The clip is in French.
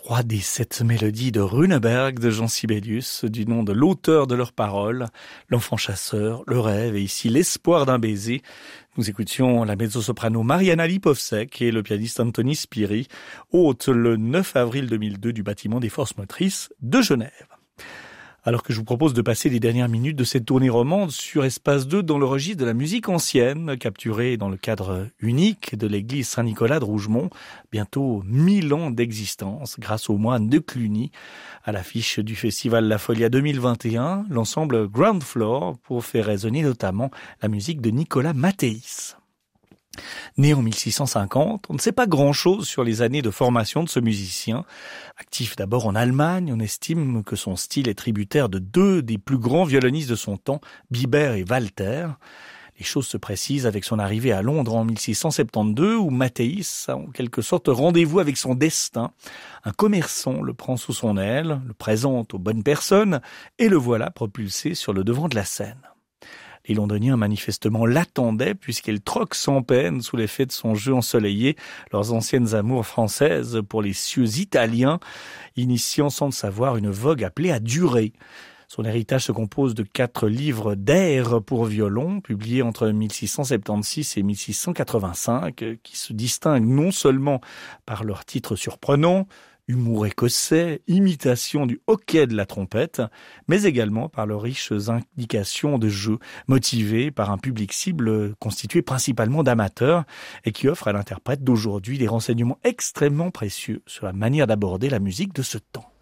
3 des 7 mélodies de Runeberg de Jean Sibelius, du nom de l'auteur de leurs paroles, l'enfant chasseur, le rêve et ici l'espoir d'un baiser. Nous écoutions la mezzo-soprano Mariana Lipovsek et le pianiste Anthony Spiri, hôte le 9 avril 2002 du bâtiment des Forces Motrices de Genève. Alors que je vous propose de passer les dernières minutes de cette tournée romande sur Espace 2 dans le registre de la musique ancienne, capturée dans le cadre unique de l'église Saint-Nicolas de Rougemont, bientôt 1000 ans d'existence, grâce au moine de Cluny, à l'affiche du festival La Folia 2021, l'ensemble Ground Floor, pour faire résonner notamment la musique de Nicolas Mathéis. Né en 1650, on ne sait pas grand-chose sur les années de formation de ce musicien. Actif d'abord en Allemagne, on estime que son style est tributaire de 2 des plus grands violonistes de son temps, Biber et Walter. Les choses se précisent avec son arrivée à Londres en 1672, où Mathéis a en quelque sorte rendez-vous avec son destin. Un commerçant le prend sous son aile, le présente aux bonnes personnes, et le voilà propulsé sur le devant de la scène. Les Londoniens manifestement l'attendaient puisqu'elle troque sans peine sous l'effet de son jeu ensoleillé leurs anciennes amours françaises pour les cieux italiens, initiant sans le savoir une vogue appelée à durer. Son héritage se compose de 4 livres d'airs pour violon, publiés entre 1676 et 1685, qui se distinguent non seulement par leurs titres surprenants, humour écossais, imitation du hoquet de la trompette, mais également par leurs riches indications de jeu, motivées par un public cible constitué principalement d'amateurs et qui offre à l'interprète d'aujourd'hui des renseignements extrêmement précieux sur la manière d'aborder la musique de ce temps.